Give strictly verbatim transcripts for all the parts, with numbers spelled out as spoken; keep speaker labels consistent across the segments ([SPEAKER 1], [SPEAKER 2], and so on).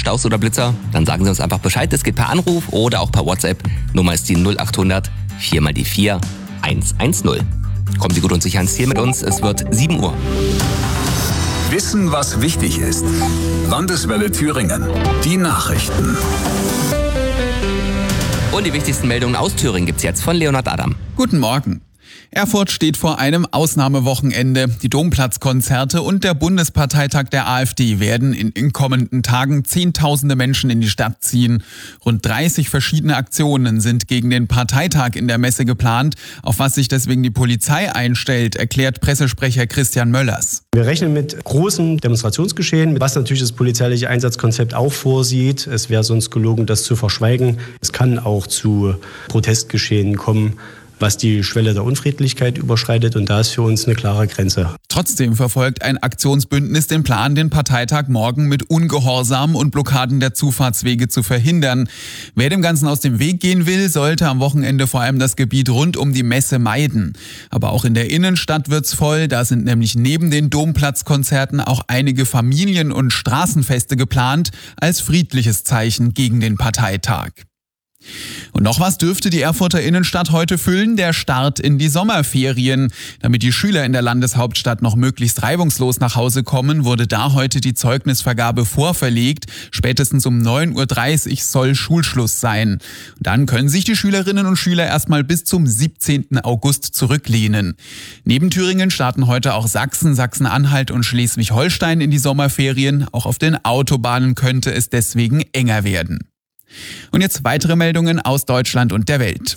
[SPEAKER 1] Staus oder Blitzer, dann sagen Sie uns einfach Bescheid. Das geht per Anruf oder auch per WhatsApp. Nummer ist die null acht hundert vier mal die vier eins eins null. Kommen Sie gut und sicher ans Ziel mit uns. Es wird sieben Uhr.
[SPEAKER 2] Wissen, was wichtig ist. Landeswelle Thüringen. Die Nachrichten.
[SPEAKER 1] Und die wichtigsten Meldungen aus Thüringen gibt's jetzt von Leonhard Adam.
[SPEAKER 3] Guten Morgen. Erfurt steht vor einem Ausnahmewochenende. Die Domplatzkonzerte und der Bundesparteitag der AfD werden in den kommenden Tagen Zehntausende Menschen in die Stadt ziehen. Rund dreißig verschiedene Aktionen sind gegen den Parteitag in der Messe geplant. Auf was sich deswegen die Polizei einstellt, erklärt Pressesprecher Christian Möllers.
[SPEAKER 4] Wir rechnen mit großem Demonstrationsgeschehen, was natürlich das polizeiliche Einsatzkonzept auch vorsieht. Es wäre sonst gelogen, das zu verschweigen. Es kann auch zu Protestgeschehen kommen, was die Schwelle der Unfriedlichkeit überschreitet, und da ist für uns eine klare Grenze.
[SPEAKER 3] Trotzdem verfolgt ein Aktionsbündnis den Plan, den Parteitag morgen mit Ungehorsam und Blockaden der Zufahrtswege zu verhindern. Wer dem Ganzen aus dem Weg gehen will, sollte am Wochenende vor allem das Gebiet rund um die Messe meiden. Aber auch in der Innenstadt wird's voll, da sind nämlich neben den Domplatzkonzerten auch einige Familien- und Straßenfeste geplant, als friedliches Zeichen gegen den Parteitag. Und noch was dürfte die Erfurter Innenstadt heute füllen: der Start in die Sommerferien. Damit die Schüler in der Landeshauptstadt noch möglichst reibungslos nach Hause kommen, wurde da heute die Zeugnisvergabe vorverlegt. Spätestens um neun Uhr dreißig soll Schulschluss sein. Und dann können sich die Schülerinnen und Schüler erstmal bis zum siebzehnten August zurücklehnen. Neben Thüringen starten heute auch Sachsen, Sachsen-Anhalt und Schleswig-Holstein in die Sommerferien. Auch auf den Autobahnen könnte es deswegen enger werden. Und jetzt weitere Meldungen aus Deutschland und der Welt.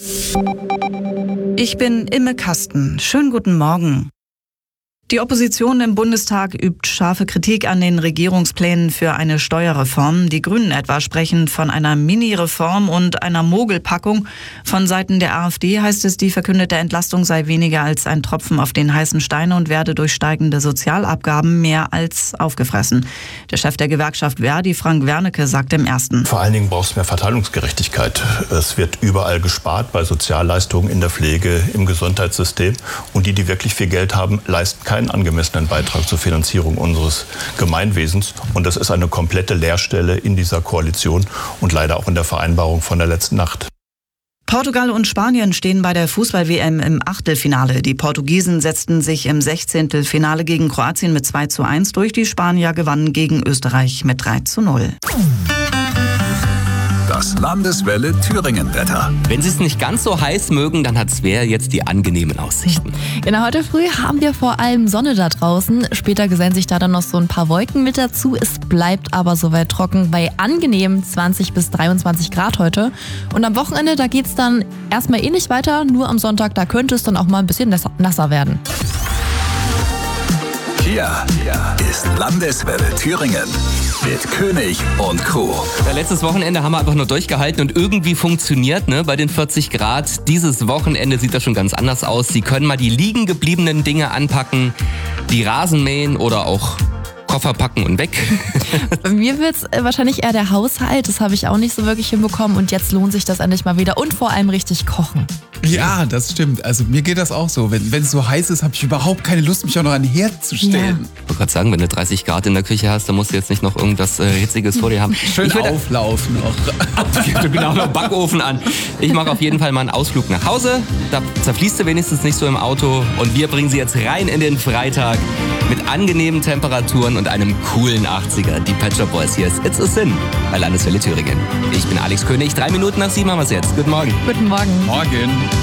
[SPEAKER 5] Ich bin Imme Kasten. Schönen guten Morgen. Die Opposition im Bundestag übt scharfe Kritik an den Regierungsplänen für eine Steuerreform. Die Grünen etwa sprechen von einer Mini-Reform und einer Mogelpackung. Von Seiten der AfD heißt es, die verkündete Entlastung sei weniger als ein Tropfen auf den heißen Stein und werde durch steigende Sozialabgaben mehr als aufgefressen. Der Chef der Gewerkschaft Verdi, Frank Wernicke, sagt im Ersten:
[SPEAKER 6] Vor allen Dingen braucht es mehr Verteilungsgerechtigkeit. Es wird überall gespart, bei Sozialleistungen, in der Pflege, im Gesundheitssystem. Und die, die wirklich viel Geld haben, leisten keinen keinen angemessenen Beitrag zur Finanzierung unseres Gemeinwesens. Und das ist eine komplette Leerstelle in dieser Koalition und leider auch in der Vereinbarung von der letzten Nacht.
[SPEAKER 5] Portugal und Spanien stehen bei der Fußball-W M im Achtelfinale. Die Portugiesen setzten sich im Sechzehntelfinale gegen Kroatien mit zwei zu eins durch. Die Spanier gewannen gegen Österreich mit drei zu null.
[SPEAKER 2] Das Landeswelle Thüringen-Wetter.
[SPEAKER 1] Wenn Sie es nicht ganz so heiß mögen, dann hat Svea jetzt die angenehmen Aussichten.
[SPEAKER 7] Genau, heute früh haben wir vor allem Sonne da draußen. Später gesellen sich da dann noch so ein paar Wolken mit dazu. Es bleibt aber soweit trocken bei angenehmen zwanzig bis dreiundzwanzig Grad heute. Und am Wochenende, da geht's dann erstmal ähnlich weiter. Nur am Sonntag, da könnte es dann auch mal ein bisschen nasser werden.
[SPEAKER 2] Hier ist Landeswelle Thüringen mit König und Co.
[SPEAKER 1] Ja, letztes Wochenende haben wir einfach nur durchgehalten und irgendwie funktioniert, ne? Bei den vierzig Grad. Dieses Wochenende sieht das schon ganz anders aus. Sie können mal die liegen gebliebenen Dinge anpacken, die Rasen mähen oder auch Koffer packen und weg.
[SPEAKER 7] Bei mir wird es wahrscheinlich eher der Haushalt. Das habe ich auch nicht so wirklich hinbekommen. Und jetzt lohnt sich das endlich mal wieder. Und vor allem richtig kochen.
[SPEAKER 3] Ja, das stimmt. Also mir geht das auch so. Wenn wenn es so heiß ist, habe ich überhaupt keine Lust, mich auch noch an den Herd zu stellen.
[SPEAKER 7] Ja.
[SPEAKER 1] Ich wollte gerade sagen, wenn du dreißig Grad in der Küche hast, dann musst du jetzt nicht noch irgendwas äh, Hitziges vor dir haben.
[SPEAKER 3] Schön
[SPEAKER 1] ich
[SPEAKER 3] auflaufen noch.
[SPEAKER 1] Genau, noch Backofen an. Ich mache auf jeden Fall mal einen Ausflug nach Hause. Da zerfließt du wenigstens nicht so im Auto. Und wir bringen sie jetzt rein in den Freitag mit angenehmen Temperaturen und einem coolen achtziger. Die Pet Shop Boys, hier ist It's a Sin bei Landeswelle Thüringen. Ich bin Alex König. Drei Minuten nach sieben haben wir es jetzt. Guten Morgen.
[SPEAKER 7] Guten Morgen.
[SPEAKER 3] Morgen.